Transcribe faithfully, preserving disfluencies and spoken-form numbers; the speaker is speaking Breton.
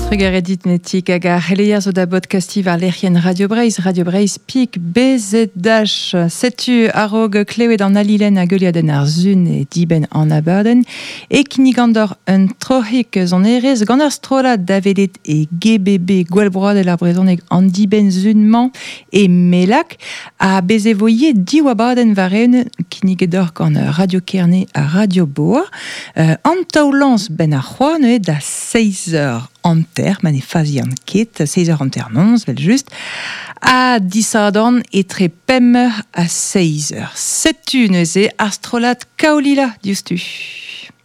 Trugaredit-netik hag ar c'heleier zo da podcasti var lec'hien Radio Breizh, Radio Breizh pik B Z H. Setu a-rog klevet an alilen a geuliaden ar zun e diben an abaden, e knigandor un trohik zon erez gant ar strolat davelet e G B B gwellbroad ar brezhoneg an diben zunman e melak a bezevoie diw abaden vareun knigedor gant Radio Kerne a Radio Boa. Uh, an taoulans ben ar c'hoant e da seiz eur anter, man e fazi an ket, seiz eur anter nonz, vel just, a disadon etre pemmer a seiz eur. Setu neuze ar strolat kaolila, diustu.